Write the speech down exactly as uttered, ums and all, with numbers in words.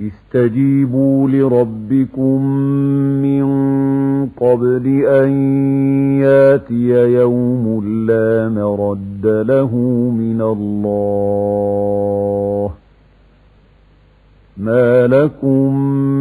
استجيبوا لربكم من قبل أن ياتي يوم لا مرد له من الله ما لكم